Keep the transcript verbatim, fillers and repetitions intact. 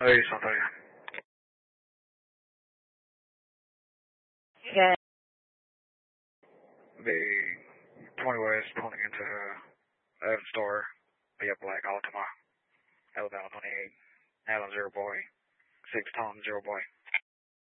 Hey, Sunday. Yeah. The twenty West pulling into the store via Black Altima, Alabama twenty-eight, Allen Zero Boy, six Tom Zero Boy.